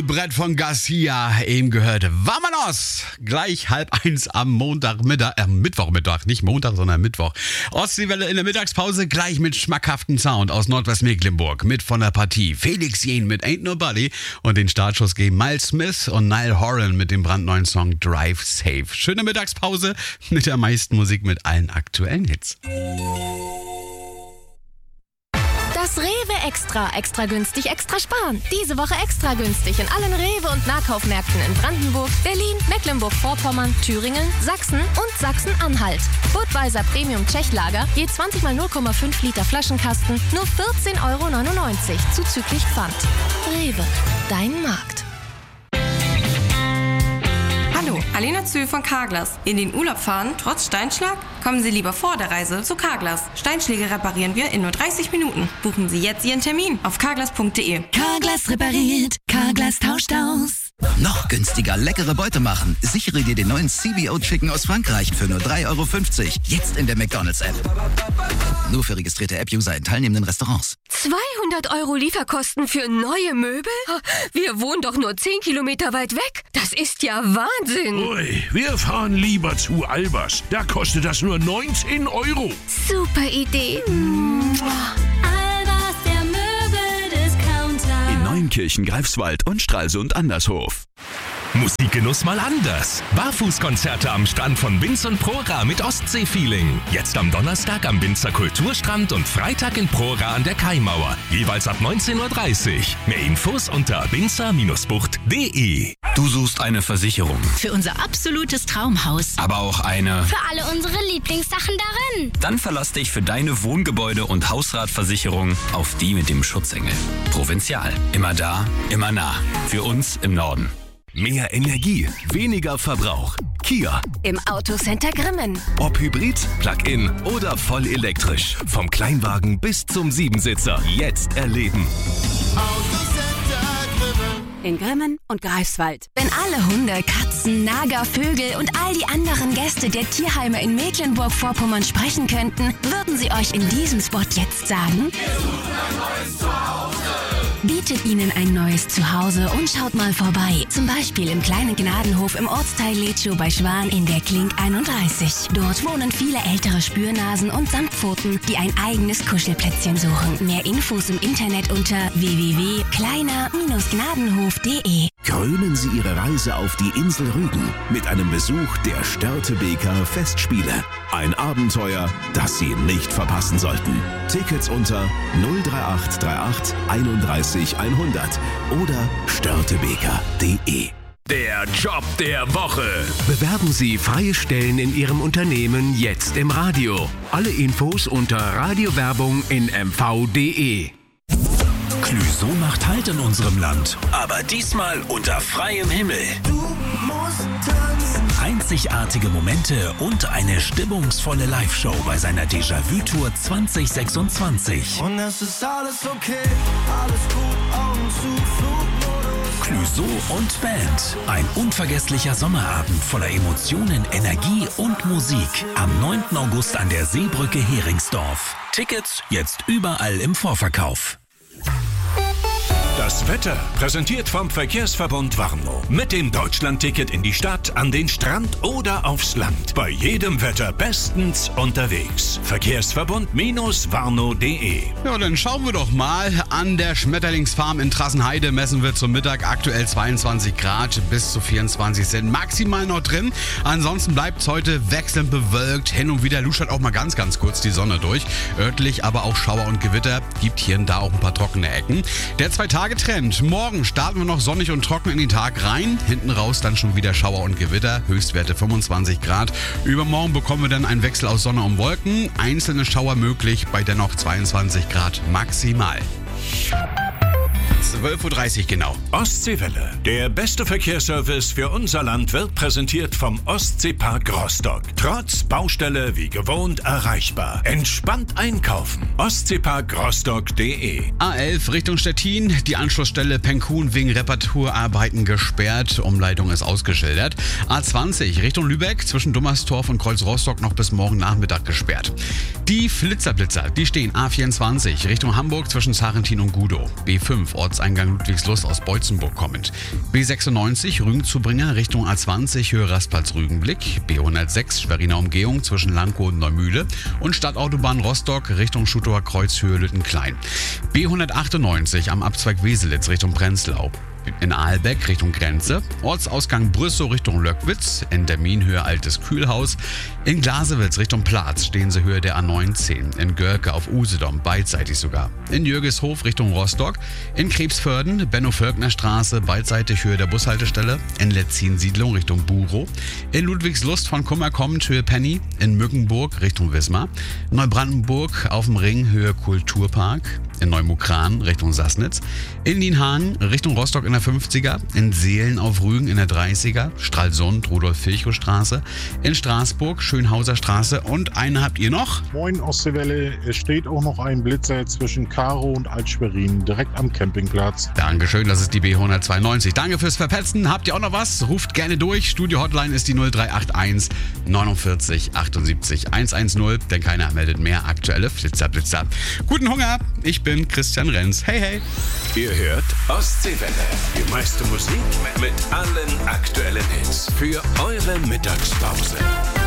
Brett von Garcia, eben gehört. Vamonos! Gleich 12:30 am Mittwochmittag, nicht Montag, sondern Mittwoch. Ostseewelle in der Mittagspause, gleich mit schmackhaftem Sound aus Nordwestmecklenburg. Mit von der Partie Felix Jähn mit Ain't Nobody und den Startschuss geben Miles Smith und Niall Horan mit dem brandneuen Song Drive Safe. Schöne Mittagspause mit der meisten Musik mit allen aktuellen Hits. Das Rewe Extra günstig, extra sparen. Diese Woche extra günstig in allen Rewe- und Nahkaufmärkten in Brandenburg, Berlin, Mecklenburg-Vorpommern, Thüringen, Sachsen und Sachsen-Anhalt. Budweiser Premium Tschechlager, je 20 mal 0,5 Liter Flaschenkasten, nur 14,99 € zuzüglich Pfand. Rewe, dein Markt. Hallo, Alena Zühl von Carglass. In den Urlaub fahren, trotz Steinschlag? Kommen Sie lieber vor der Reise zu Carglass. Steinschläge reparieren wir in nur 30 Minuten. Buchen Sie jetzt Ihren Termin auf carglass.de. Carglass repariert, Carglass tauscht aus. Noch günstiger leckere Beute machen. Sichere dir den neuen CBO Chicken aus Frankreich für nur 3,50 €. Jetzt in der McDonald's-App. Nur für registrierte App-User in teilnehmenden Restaurants. 200 € Lieferkosten für neue Möbel? Wir wohnen doch nur 10 Kilometer weit weg. Das ist ja Wahnsinn. Ui, wir fahren lieber zu Albers. Da kostet das nur 19 €. Super Idee. Albers, der Möbeldiscounter. In Neunkirchen, Greifswald und Stralsund Andershof. Musikgenuss mal anders. Barfußkonzerte am Strand von Binz und Prora mit Ostsee-Feeling. Jetzt am Donnerstag am Binzer Kulturstrand und Freitag in Prora an der Kaimauer. Jeweils ab 19:30 Uhr. Mehr Infos unter binzer-bucht.de. Du suchst eine Versicherung. Für unser absolutes Traumhaus. Aber auch eine... Für alle unsere Lieblingssachen darin. Dann verlass dich für deine Wohngebäude- und Hausratversicherung auf die mit dem Schutzengel. Provinzial. Immer da, immer nah. Für uns im Norden. Mehr Energie, weniger Verbrauch. Kia. Im Autocenter Grimmen. Ob Hybrid, Plug-in oder voll elektrisch. Vom Kleinwagen bis zum Siebensitzer. Jetzt erleben. In Grimmen und Greifswald. Wenn alle Hunde, Katzen, Nager, Vögel und all die anderen Gäste der Tierheime in Mecklenburg-Vorpommern sprechen könnten, würden sie euch in diesem Spot jetzt sagen: Bietet ihnen ein neues Zuhause und schaut mal vorbei. Zum Beispiel im kleinen Gnadenhof im Ortsteil Letschow bei Schwan in der Klink 31. Dort wohnen viele ältere Spürnasen und Samtpfoten, die ein eigenes Kuschelplätzchen suchen. Mehr Infos im Internet unter www.kleiner-gnadenhof.de. Krönen Sie Ihre Reise auf die Insel Rügen mit einem Besuch der Störtebeker Festspiele. Ein Abenteuer, das Sie nicht verpassen sollten. Tickets unter 03838 31 100 oder störtebeker.de. Der Job der Woche. Bewerben Sie freie Stellen in Ihrem Unternehmen jetzt im Radio. Alle Infos unter Radiowerbung in mv.de. Clüso macht Halt in unserem Land, aber diesmal unter freiem Himmel. Du musst tanzen. Einzigartige Momente und eine stimmungsvolle Live-Show bei seiner Déjà-vu-Tour 2026. Und es ist alles okay, alles gut, Augen zu, Flugmodus. Clüso und Band. Ein unvergesslicher Sommerabend voller Emotionen, Energie und Musik. Am 9. August an der Seebrücke Heringsdorf. Tickets jetzt überall im Vorverkauf. Das Wetter präsentiert vom Verkehrsverbund Warnow. Mit dem Deutschlandticket in die Stadt, an den Strand oder aufs Land. Bei jedem Wetter bestens unterwegs. Verkehrsverbund-warnow.de. Ja, dann schauen wir doch mal. An der Schmetterlingsfarm in Trassenheide messen wir zum Mittag aktuell 22 Grad, bis zu 24 sind maximal noch drin. Ansonsten bleibt es heute wechselnd bewölkt. Hin und wieder luschert auch mal ganz kurz die Sonne durch. Örtlich aber auch Schauer und Gewitter. Gibt hier und da auch ein paar trockene Ecken. Der 2-Tage-Trend. Morgen starten wir noch sonnig und trocken in den Tag rein. Hinten raus dann schon wieder Schauer und Gewitter. Höchstwerte 25 Grad. Übermorgen bekommen wir dann einen Wechsel aus Sonne und Wolken. Einzelne Schauer möglich bei dennoch 22 Grad maximal. 12:30 Uhr genau. Ostseewelle. Der beste Verkehrsservice für unser Land wird präsentiert vom Ostseepark Rostock. Trotz Baustelle wie gewohnt erreichbar. Entspannt einkaufen. Ostseeparkrostock.de. A11 Richtung Stettin. Die Anschlussstelle Penkun wegen Reparaturarbeiten gesperrt. Umleitung ist ausgeschildert. A20 Richtung Lübeck zwischen Dummerstorf und Kreuz Rostock noch bis morgen Nachmittag gesperrt. Die Flitzerblitzer, die stehen A24 Richtung Hamburg zwischen Sarentin und Gudow. B5 Orts Ortseingang Ludwigslust aus Beutzenburg kommend. B96 Rügen-Zubringer Richtung A20 Höhe Raspals-Rügenblick. B106 Schweriner Umgehung zwischen Lankow und Neumühle. Und Stadtautobahn Rostock Richtung Schutower Kreuz Höhe Lüttenklein. B198 am Abzweig Weselitz Richtung Prenzlau. In Ahlbeck Richtung Grenze, Ortsausgang Brüssow Richtung Löckwitz, in Terminhöhe Altes Kühlhaus, in Glasewitz Richtung Platz stehen sie Höhe der A19, in Görke auf Usedom, beidseitig sogar, in Jürgeshof Richtung Rostock, in Krebsförden, Benno-Völkner-Straße, beidseitig Höhe der Bushaltestelle, in Letzin-Siedlung Richtung Burow, in Ludwigslust von Kummer kommend Höhe Penny, in Mückenburg Richtung Wismar, Neubrandenburg auf dem Ring Höhe Kulturpark, in Neumukran Richtung Sassnitz, in Nienhagen Richtung Rostock in der 50er, in Seelen auf Rügen in der 30er, Stralsund, Rudolf-Virchow-Straße, in Straßburg, Schönhauser Straße und eine habt ihr noch? Moin Ostseewelle, es steht auch noch ein Blitzer zwischen Karo und Altschwerin, direkt am Campingplatz. Dankeschön, das ist die B192. Danke fürs Verpetzen. Habt ihr auch noch was? Ruft gerne durch. Studio-Hotline ist die 0381 49 78 110, denn keiner meldet mehr aktuelle Flitzer. Guten Hunger, ich bin Christian Renz. Hey, hey. Ihr hört Ostseewelle. Die meiste Musik mit allen aktuellen Hits für eure Mittagspause.